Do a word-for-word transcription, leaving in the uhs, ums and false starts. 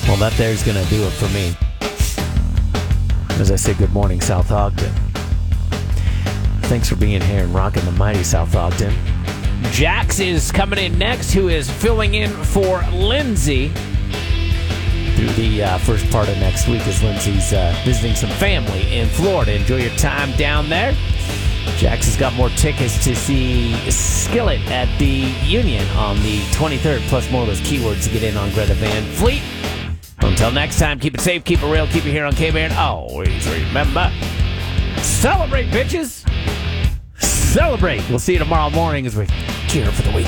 Well, that there's going to do it for me. As I say, good morning, South Ogden. Thanks for being here and rocking the mighty South Ogden. Jax is coming in next, who is filling in for Lindsay through the uh, first part of next week as Lindsay's uh, visiting some family in Florida. Enjoy your time down there. Jax has got more tickets to see Skillet at the Union on the twenty-third, plus more of those keywords to get in on Greta Van Fleet. Until next time, keep it safe, keep it real, keep it here on K-Band. Always remember, celebrate, bitches! Celebrate! We'll see you tomorrow morning as we gear for the week.